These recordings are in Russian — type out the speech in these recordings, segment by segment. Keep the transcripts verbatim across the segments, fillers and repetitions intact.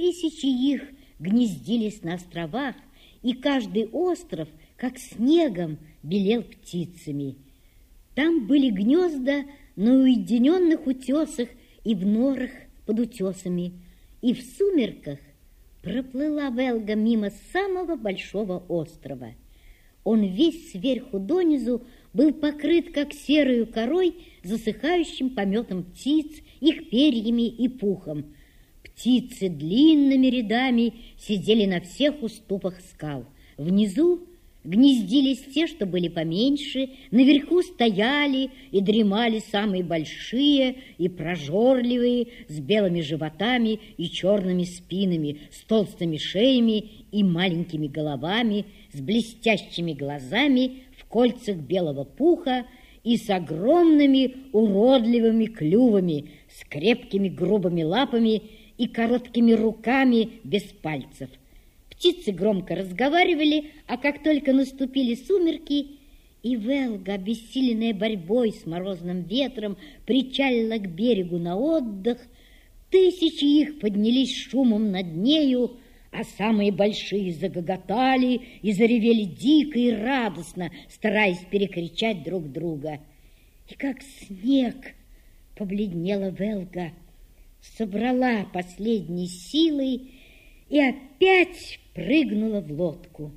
Тысячи их гнездились на островах, и каждый остров, как снегом, белел птицами. Там были гнезда на уединенных утесах и в норах под утесами, и в сумерках проплыла Велга мимо самого большого острова. Он весь сверху донизу был покрыт, как серою корой, засыхающим пометом птиц, их перьями и пухом. Птицы длинными рядами сидели на всех уступах скал. Внизу гнездились те, что были поменьше, наверху стояли и дремали самые большие и прожорливые, с белыми животами и черными спинами, с толстыми шеями и маленькими головами, с блестящими глазами в кольцах белого пуха и с огромными уродливыми клювами, с крепкими грубыми лапами и короткими руками без пальцев. Птицы громко разговаривали, а как только наступили сумерки, и Велга, обессиленная борьбой с морозным ветром, причалила к берегу на отдых, тысячи их поднялись шумом над нею, а самые большие загоготали и заревели дико и радостно, стараясь перекричать друг друга. И как снег побледнела Велга, собрала последние силы и опять прыгнула в лодку.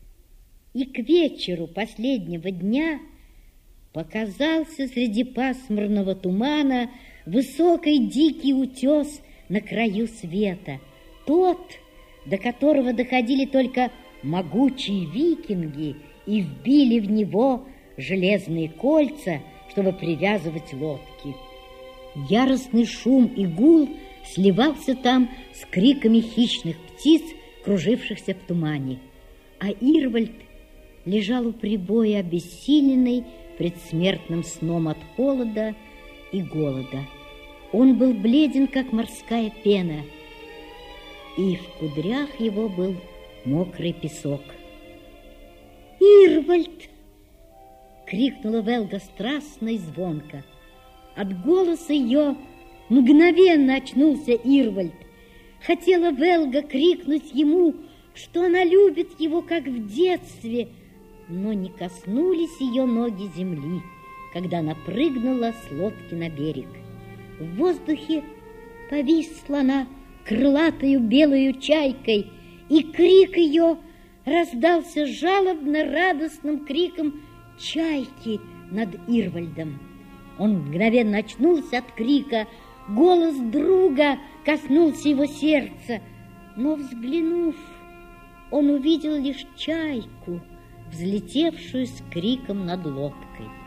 И к вечеру последнего дня показался среди пасмурного тумана высокий дикий утес на краю света, тот, до которого доходили только могучие викинги и вбили в него железные кольца, чтобы привязывать лодки. Яростный шум и гул сливался там с криками хищных птиц, кружившихся в тумане. А Ирвальд лежал у прибоя, обессиленный предсмертным сном от холода и голода. Он был бледен, как морская пена, и в кудрях его был мокрый песок. «Ирвальд!» — крикнула Велга страстно и звонко. От голоса ее мгновенно очнулся Ирвальд. Хотела Велга крикнуть ему, что она любит его, как в детстве, но не коснулись ее ноги земли, когда она прыгнула с лодки на берег. В воздухе повисла она крылатою белою чайкой, и крик ее раздался жалобно-радостным криком чайки над Ирвальдом. Он мгновенно очнулся от крика, голос друга коснулся его сердца, но, взглянув, он увидел лишь чайку, взлетевшую с криком над лодкой.